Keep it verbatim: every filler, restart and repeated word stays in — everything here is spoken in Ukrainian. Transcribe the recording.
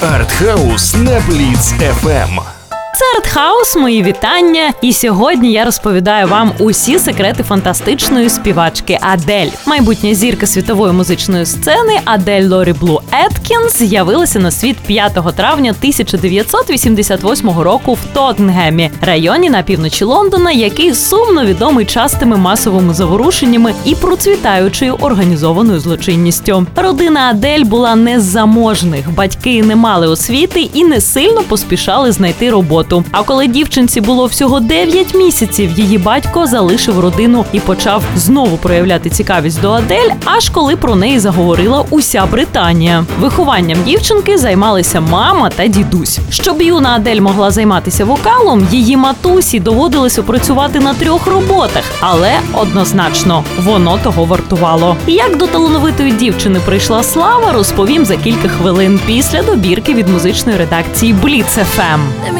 Артхаус на Бліц еф ем. Це Артхаус, мої вітання. І сьогодні я розповідаю вам усі секрети фантастичної співачки Адель. Майбутня зірка світової музичної сцени Адель Лорі Блу Еткінс з'явилася на світ п'ятого травня тисяча дев'ятсот вісімдесят восьмого року в Тоттенгемі, районі на півночі Лондона, який сумно відомий частими масовими заворушеннями і процвітаючою організованою злочинністю. Родина Адель була не з заможних, батьки не мали освіти і не сильно поспішали знайти роботу. А коли дівчинці було всього дев'ять місяців, її батько залишив родину і почав знову проявляти цікавість до Адель, аж коли про неї заговорила уся Британія. Вихованням дівчинки займалися мама та дідусь. Щоб юна Адель могла займатися вокалом, її матусі доводилося працювати на трьох роботах, але однозначно воно того вартувало. Як до талановитої дівчини прийшла слава, розповім за кілька хвилин після добірки від музичної редакції Бліц еф ем.